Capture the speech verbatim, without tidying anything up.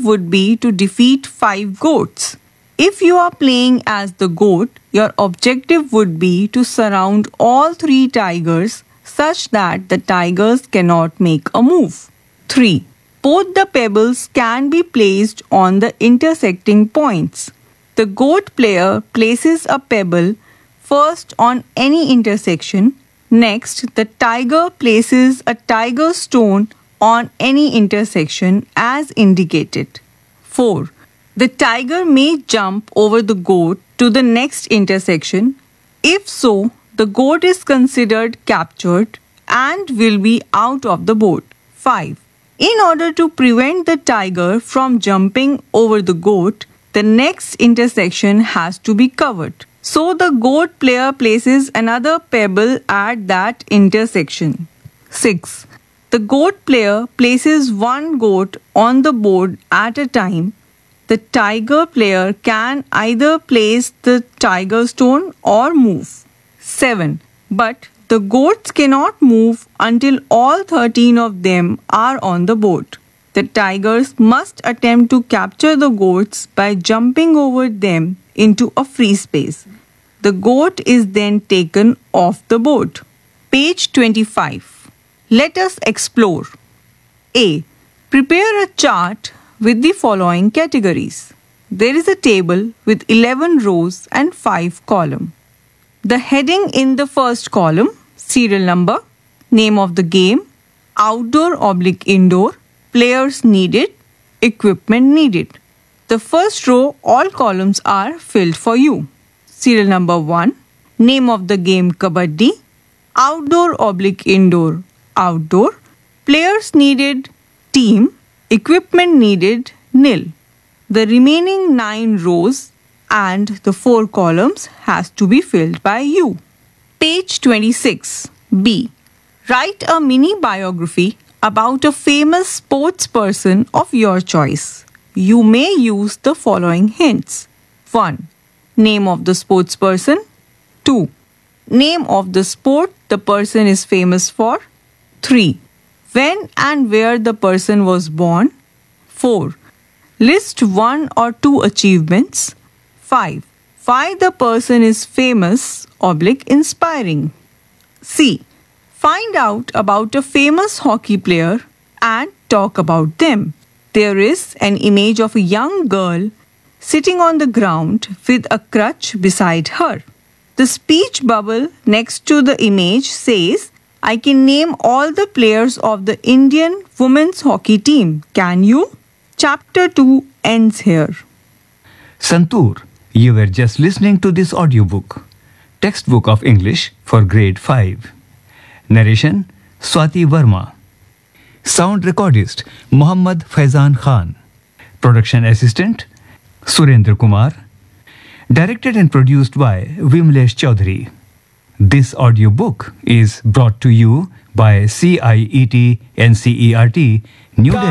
objective would be to defeat five goats. If you are playing as the goat, your objective would be to surround all three tigers such that the tigers cannot make a move. three. Both the pebbles can be placed on the intersecting points. The goat player places a pebble first on any intersection. Next, the tiger places a tiger stone on any intersection as indicated. four. The tiger may jump over the goat to the next intersection. If so, the goat is considered captured and will be out of the board. five. In order to prevent the tiger from jumping over the goat, the next intersection has to be covered. So the goat player places another pebble at that intersection. six. The goat player places one goat on the board at a time. The tiger player can either place the tiger stone or move. seven. But the goats cannot move until all thirteen of them are on the board. The tigers must attempt to capture the goats by jumping over them into a free space. The goat is then taken off the board. Page twenty-five. Let us explore. A. Prepare a chart with the following categories. There is a table with eleven rows and five columns. The heading in the first column, serial number, name of the game, outdoor oblique indoor, players needed, equipment needed. The first row, all columns are filled for you. Serial number one, name of the game Kabaddi, outdoor oblique indoor, outdoor, players needed, team, equipment needed, nil. The remaining nine rows and the four columns has to be filled by you. Page twenty-six. B. Write a mini biography about a famous sports person of your choice. You may use the following hints. one. Name of the sports person. two. Name of the sport the person is famous for. three. When and where the person was born. four. List one or two achievements. five. Why the person is famous oblique inspiring. C. Find out about a famous hockey player and talk about them. There is an image of a young girl sitting on the ground with a crutch beside her. The speech bubble next to the image says, I can name all the players of the Indian women's hockey team. Can you? Chapter two ends here. Santoor, you were just listening to this audiobook, textbook of English for grade five. Narration, Swati Verma. Sound recordist, Muhammad Faizan Khan. Production assistant, Surendra Kumar. Directed and produced by Vimlesh Chaudhary. This audiobook is brought to you by C I E T N C E R T, New Delhi.